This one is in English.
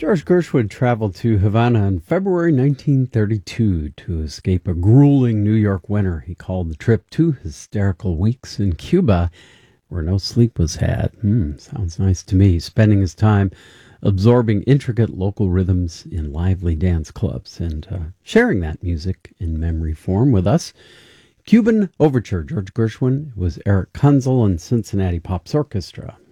George Gershwin traveled to Havana in February 1932 to escape a grueling New York winter. He called the trip 2 hysterical weeks in Cuba where no sleep was had. Sounds nice to me. Spending his time absorbing intricate local rhythms in lively dance clubs and sharing that music in memory form with us. Cuban Overture, George Gershwin, was Eric Kunzel and Cincinnati Pops Orchestra.